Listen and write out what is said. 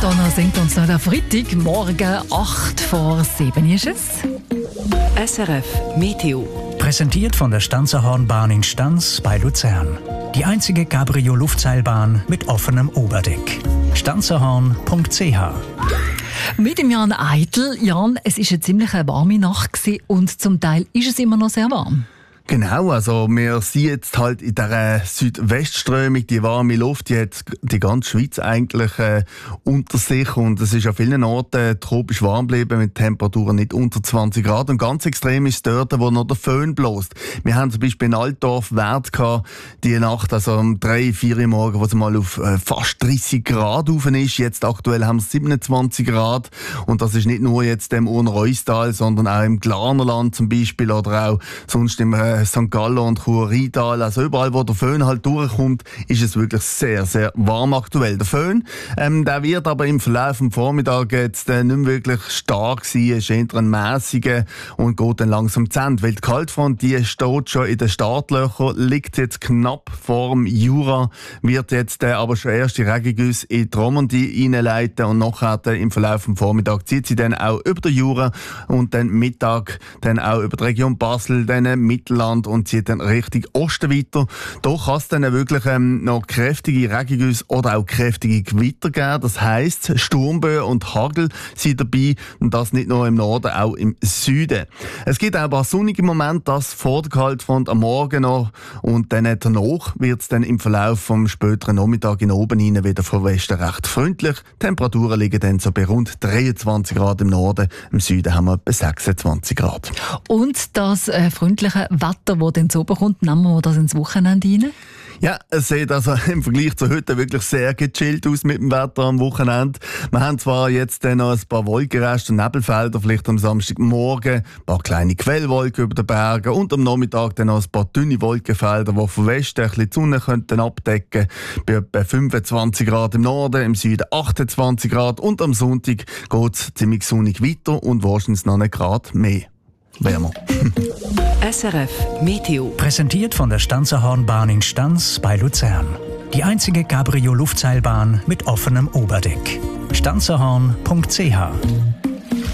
Madonna singt uns noch der Freitag, morgen 8:07 ist es. SRF Meteo. Präsentiert von der Stanzerhornbahn in Stanz bei Luzern. Die einzige Cabrio-Luftseilbahn mit offenem Oberdeck. stanzerhorn.ch. Mit dem Jan Eitel. Jan, es war eine ziemlich warme Nacht und zum Teil ist es immer noch sehr warm. Genau, also wir sind jetzt halt in dieser Südwestströmung, die warme Luft, die hat die ganze Schweiz eigentlich unter sich und es ist an vielen Orten tropisch warm geblieben mit Temperaturen nicht unter 20 Grad und ganz extrem ist es dort, wo noch der Föhn bläst. Wir haben zum Beispiel in Altdorf Wert gehabt, die Nacht, also um 3, 4 Uhr morgen, wo es mal auf fast 30 Grad rauf ist. Jetzt aktuell haben wir 27 Grad und das ist nicht nur jetzt im Urner-Reustal, sondern auch im Glarnerland zum Beispiel oder auch sonst im St. Gallen und Chur-Rheintal, also überall, wo der Föhn halt durchkommt, ist es wirklich sehr, sehr warm aktuell. Der Föhn, der wird aber im Verlauf des Vormittags jetzt nicht mehr wirklich stark sein, ist eher ein mäßiger und geht dann langsam zu Ende. Weil die Kaltfront, die steht schon in den Startlöchern, liegt jetzt knapp vor dem Jura, wird jetzt aber schon erste Regengüsse in die Romandie reinleiten und nachher im Verlauf des Vormittags zieht sie dann auch über den Jura und dann Mittag dann auch über die Region Basel, dann Mittelland und zieht dann Richtung Osten weiter. Da kann es dann wirklich noch kräftige Regengüsse oder auch kräftige Gewitter geben. Das heisst, Sturmböen und Hagel sind dabei und das nicht nur im Norden, auch im Süden. Es gibt auch ein paar sonnige Momente, das vor der Kaltfront am Morgen noch und dann danach wird es dann im Verlauf vom späteren Nachmittag in oben hinein wieder von Westen recht freundlich. Die Temperaturen liegen dann so bei rund 23 Grad im Norden, im Süden haben wir etwa 26 Grad. Und das freundliche Wetter, das dann so kommt, nehmen wir das ins Wochenende rein? Ja, es sieht also im Vergleich zu heute wirklich sehr gechillt aus mit dem Wetter am Wochenende. Wir haben zwar jetzt noch ein paar Wolkenreste und Nebelfelder, vielleicht am Samstagmorgen, ein paar kleine Quellwolken über den Bergen und am Nachmittag dann noch ein paar dünne Wolkenfelder, die von Westen ein bisschen die Sonne könnten abdecken. Bei etwa 25 Grad im Norden, im Süden 28 Grad und am Sonntag geht es ziemlich sonnig weiter und wahrscheinlich noch einen Grad mehr. Wärmer. SRF Meteo. Präsentiert von der Stanzerhornbahn in Stanz bei Luzern. Die einzige Cabrio-Luftseilbahn mit offenem Oberdeck. stanzerhorn.ch.